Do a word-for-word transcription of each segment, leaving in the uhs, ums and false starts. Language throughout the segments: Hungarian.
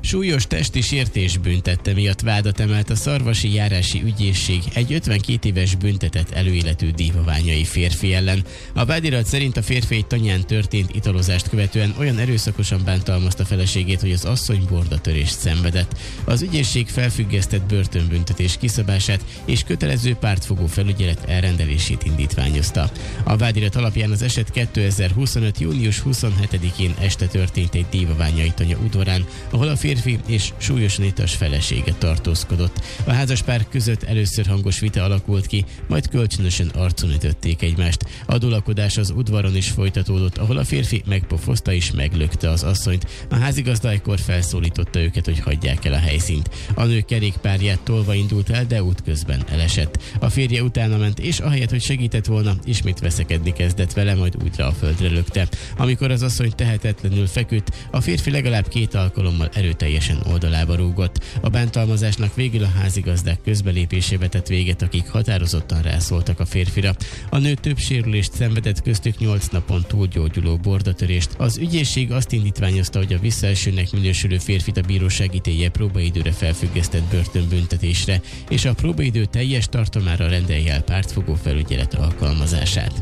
Súlyos testi sértés büntette miatt vádat emelt a Szarvasi Járási Ügyészség egy ötvenkét éves büntetett előéletű dívaványai férfi ellen. A vádirat szerint a férfi egy tanyán történt italozást követően olyan erőszakosan bántalmazta feleségét, hogy az asszony bordatörést szenvedett. Az ügyészség felfüggesztett börtönbüntetés kiszabását és kötelező pártfogó felügyelet elrendelését indítványozta. A vádirat alapján az eset kétezer-huszonöt. június huszonhetedikén este történt egy dívaványai tanya udvarán, ahol a férfi és súlyosan itas felesége tartózkodott. A házaspár között először hangos vita alakult ki, majd kölcsönösen arcon ütötték egymást. A dulakodás az udvaron is folytatódott, ahol a férfi megpofozta és meglökte az asszonyt. A házigazda egykor felszólította őket, hogy hagyják el a helyszínt. A nő kerékpárját tolva indult el, de útközben elesett. A férje utána ment, és ahelyett, hogy segített volna, ismét veszekedni kezdett vele, majd újra a földre lökte. Amikor az asszony tehetetlenül feküdt, a férfi legalább két alkalommal erőteljesen oldalába rúgott. A bántalmazásnak végül a házigazdák közbelépésébe tett véget, akik határozottan rászóltak a férfira. A nő több sérülést szenvedett, köztük nyolc napon túlgyógyuló bordatörést. Az ügyészség azt indítványozta, hogy a visszaesőnek minősülő férfit a bíróság ítélje próbaidőre felfüggesztett börtönbüntetésre, és a próbaidő teljes tartalmára rendelje el pártfogó felügyelet alkalmazását.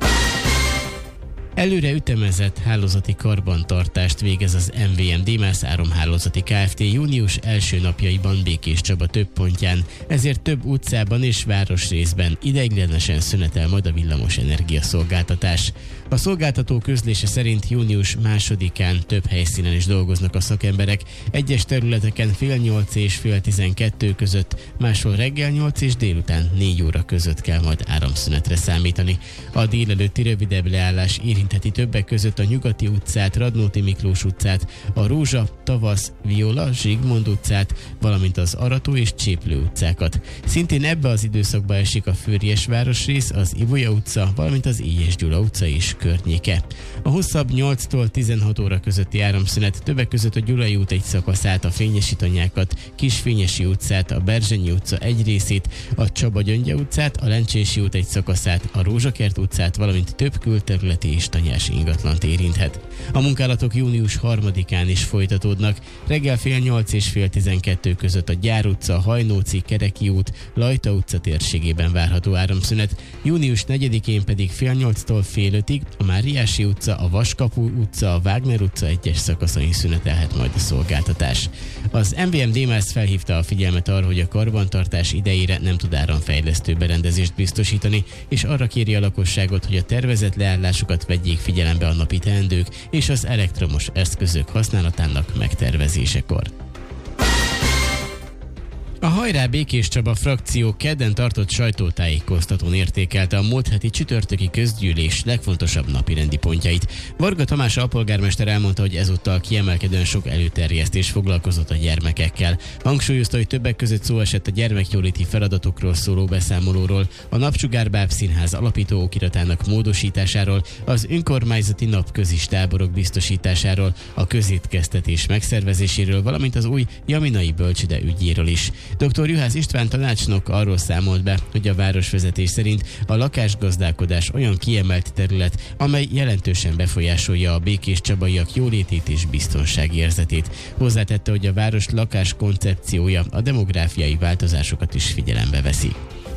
Előre ütemezett hálózati karbantartást végez az em vé em Démász Áramhálózati Kft. Június első napjaiban Békés Csaba több pontján, ezért több utcában és városrészben ideiglenesen szünetel majd a villamos energiaszolgáltatás. A szolgáltató közlése szerint június másodikán több helyszínen is dolgoznak a szakemberek, egyes területeken fél nyolc és fél tizenkettő között, máshol reggel nyolc és délután négy óra között kell majd áramszünetre számítani. A délelőtti rövidebb leállás érintheti többek között a Nyugati utcát, Radnóti Miklós utcát, a Rózsa, Tavasz, Viola, Zsigmond utcát, valamint az Arató és Cséplő utcákat. Szintén ebbe az időszakba esik a Főrjes városrész, az Ibolya utca, valamint az Éjes Gyula utca is környéke. A hosszabb nyolctól tizenhat óra közötti áramszünet többek között a Gyulai út egy szakaszát, a Fényesi Tanyákat, Kisfényesi utcát, a Berzsenyi utca egy részét, a Csaba-Gyöngye utcát, a Lencsési út egy szakaszát, a Rózsakert utcát, valamint több külterületi és tanyás ingatlant érinthet. A munkálatok június harmadikán is folytatódnak. Reggel fél nyolc és fél tizenkettő között a Gyár utca, Hajnóci, Kereki út, Lajta utca térségében várható áramszünet, június negyedikén pedig fél nyolctól fél ötig a Máriási utca, a Vaskapu utca, a Wagner utca egyes szakaszain szünetelhet majd a szolgáltatás. Az em vé em Démász felhívta a figyelmet arra, hogy a karbantartás idejére nem tud áramfejlesztő berendezést biztosítani, és arra kéri a lakosságot, hogy a tervezett leállásokat vegyék figyelembe a napi teendők és az elektromos eszközök használatának megtervezésekor. A Hajrá Békés Csaba frakció kedden tartott sajtótájékoztatón értékelte a múlt heti csütörtöki közgyűlés legfontosabb napirendi pontjait. Varga Tamás alpolgármester elmondta, hogy ezúttal kiemelkedően sok előterjesztés foglalkozott a gyermekekkel. Hangsúlyozta, hogy többek között szó esett a gyermekjóléti feladatokról szóló beszámolóról, a Napsugár Bábszínház alapító okiratának módosításáról, az önkormányzati napközis táborok biztosításáról, a közétkeztetés megszervezéséről, valamint az új Jaminai bölcsőde ügyéről is. doktor Juhász István tanácsnok arról számolt be, hogy a városvezetés szerint a lakásgazdálkodás olyan kiemelt terület, amely jelentősen befolyásolja a békéscsabaiak jólétét és biztonsági érzetét. Hozzátette, hogy a város lakás koncepciója a demográfiai változásokat is figyelembe veszi.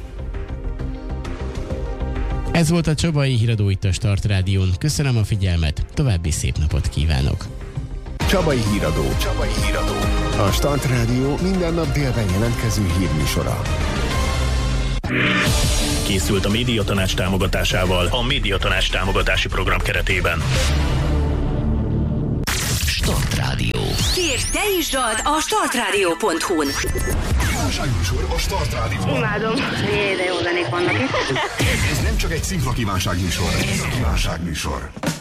Ez volt a Csabai Híradó itt a Start Rádión. Köszönöm a figyelmet, további szép napot kívánok! Csabai Híradó. Csabai Híradó. A Start Rádió minden nap délben jelentkező hírműsora. Készült a Médiatanács támogatásával a Médiatanács támogatási program keretében. Start Rádió. Kérj, te is dalt a startradio pont hu-n. Kívánságműsor a Start Rádióban. Imádom. Jé, de jó zenék vannak itt. Ez nem csak egy szinkron kívánságműsor, ez a kívánságműsor.